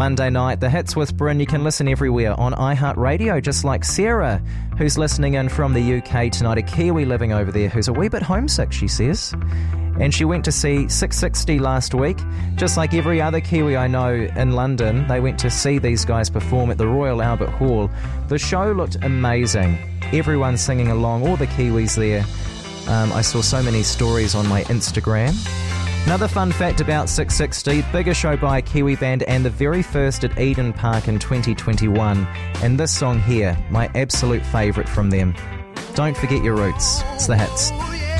Monday night, The Hits with Bryn. You can listen everywhere on iHeartRadio, just like Sarah, who's listening in from the UK tonight, a Kiwi living over there who's a wee bit homesick, she says. And she went to see 660 last week. Just like every other Kiwi I know in London, they went to see these guys perform at the Royal Albert Hall. The show looked amazing. Everyone singing along, all the Kiwis there. I saw so many stories on my Instagram. Another fun fact about 660, bigger show by a Kiwi band and the very first at Eden Park in 2021. And this song here, my absolute favourite from them. Don't forget your roots. It's The Hits.